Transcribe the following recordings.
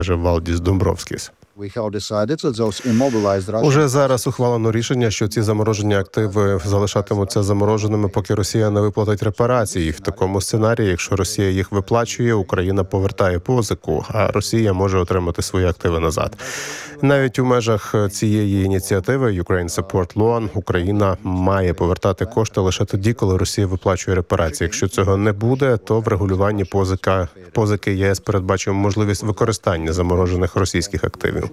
Валдіс Домбровскіс. Уже зараз ухвалено рішення, що ці заморожені активи залишатимуться замороженими, поки Росія не виплатить репарації. В такому сценарії, якщо Росія їх виплачує, Україна повертає позику, а Росія може отримати свої активи назад. Навіть у межах цієї ініціативи Ukraine Support Loan Україна має повертати кошти лише тоді, коли Росія виплачує репарації. Якщо цього не буде, то в регулюванні позики ЄС передбачимо можливість використання заморожених російських активів.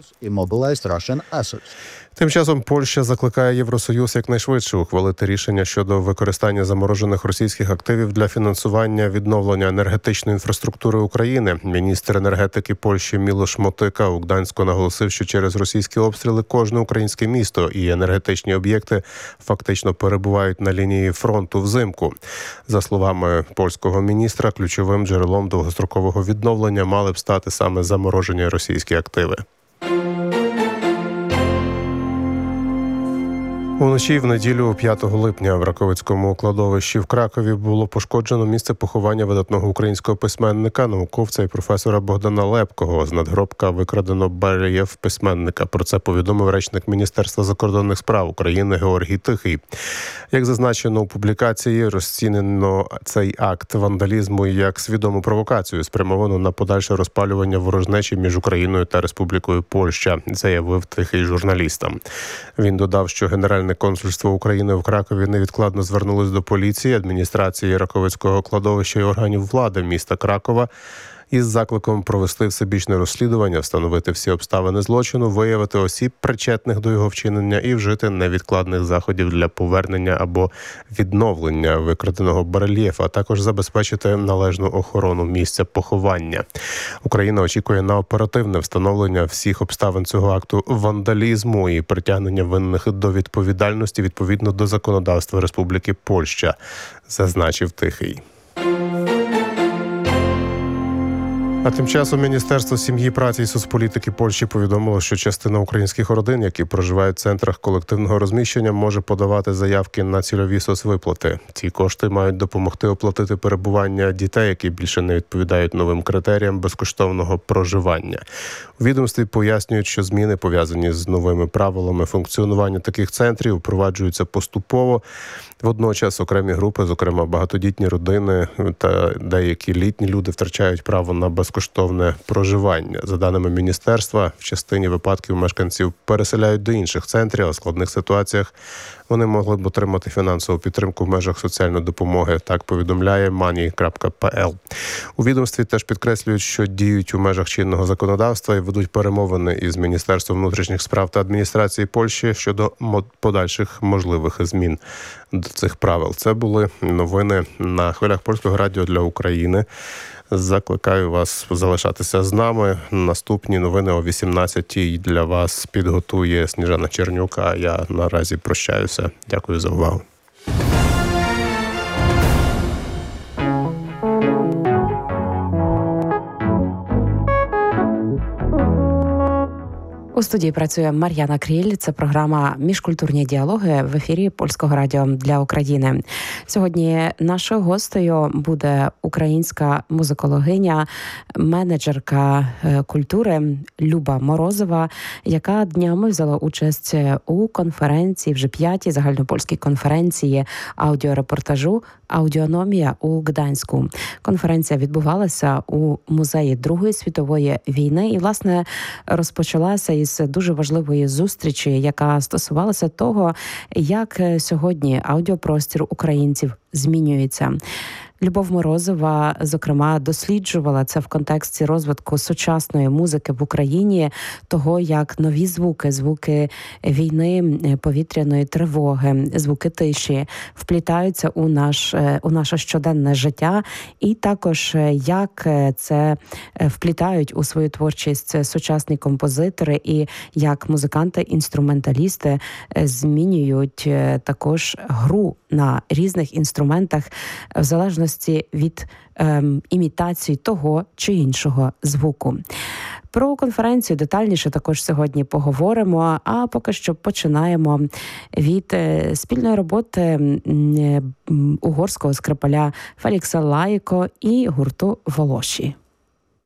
Тим часом Польща закликає Євросоюз якнайшвидше ухвалити рішення щодо використання заморожених російських активів для фінансування відновлення енергетичної інфраструктури України. Міністр енергетики Польщі Мілош Мотика у Гданську наголосив, що через російські обстріли кожне українське місто і енергетичні об'єкти фактично перебувають на лінії фронту взимку. За словами польського міністра, ключовим джерелом довгострокового відновлення мали б стати саме заморожені російські активи. Уночі в неділю 5 липня в Раковицькому кладовищі в Кракові було пошкоджено місце поховання видатного українського письменника, науковця і професора Богдана Лепкого. З надгробка викрадено барельєф письменника. Про це повідомив речник Міністерства закордонних справ України Георгій Тихий. Як зазначено у публікації, розцінено цей акт вандалізму як свідому провокацію, спрямовану на подальше розпалювання ворожнечі між Україною та Республікою Польща, заявив Тихий журналістам. Він додав, що Генеральне консульство України в Кракові невідкладно звернулось до поліції, адміністрації Раковицького кладовища і органів влади міста Кракова із закликом провести всебічне розслідування, встановити всі обставини злочину, виявити осіб, причетних до його вчинення, і вжити невідкладних заходів для повернення або відновлення викраденого барельєфа, а також забезпечити належну охорону місця поховання. Україна очікує на оперативне встановлення всіх обставин цього акту вандалізму і притягнення винних до відповідальності відповідно до законодавства Республіки Польща, зазначив Тихий. А тим часом Міністерство сім'ї, праці і соцполітики Польщі повідомило, що частина українських родин, які проживають в центрах колективного розміщення, може подавати заявки на цільові соцвиплати. Ці кошти мають допомогти оплатити перебування дітей, які більше не відповідають новим критеріям безкоштовного проживання. У відомстві пояснюють, що зміни, пов'язані з новими правилами функціонування таких центрів, впроваджуються поступово. Водночас окремі групи, зокрема багатодітні родини та деякі літні люди, втрачають право на безкоштовне проживання. За даними міністерства, в частині випадків мешканців переселяють до інших центрів, а в складних ситуаціях вони могли б отримати фінансову підтримку в межах соціальної допомоги. Так повідомляє money.pl. У відомстві теж підкреслюють, що діють у межах чинного законодавства і ведуть перемовини із Міністерством внутрішніх справ та адміністрації Польщі щодо подальших можливих змін до цих правил. Це були новини на хвилях Польського радіо для України. Закликаю вас залишатися з нами. Наступні новини о 18-й для вас підготує Сніжана Чернюк, а я наразі прощаюся. Дякую за увагу. У студії працює Мар'яна Кріль. Це програма «Міжкультурні діалоги» в ефірі Польського радіо для України. Сьогодні нашою гостею буде українська музикологиня, менеджерка культури Люба Морозова, яка днями взяла участь у конференції, вже 5-й загальнопольській конференції аудіорепортажу «Аудіономія» у Гданську. Конференція відбувалася у музеї Другої світової війни і, власне, розпочалася із дуже важливої зустрічі, яка стосувалася того, як сьогодні аудіопростір українців змінюється. Любов Морозова, зокрема, досліджувала це в контексті розвитку сучасної музики в Україні, того, як нові звуки війни, повітряної тривоги, звуки тиші вплітаються у наше щоденне життя, і також як це вплітають у свою творчість сучасні композитори, і як музиканти-інструменталісти змінюють також гру на різних інструментах в залежності від імітації того чи іншого звуку. Про конференцію детальніше також сьогодні поговоримо, а поки що починаємо від спільної роботи угорського скрипаля Фелікса Лаїко і гурту «Волоші».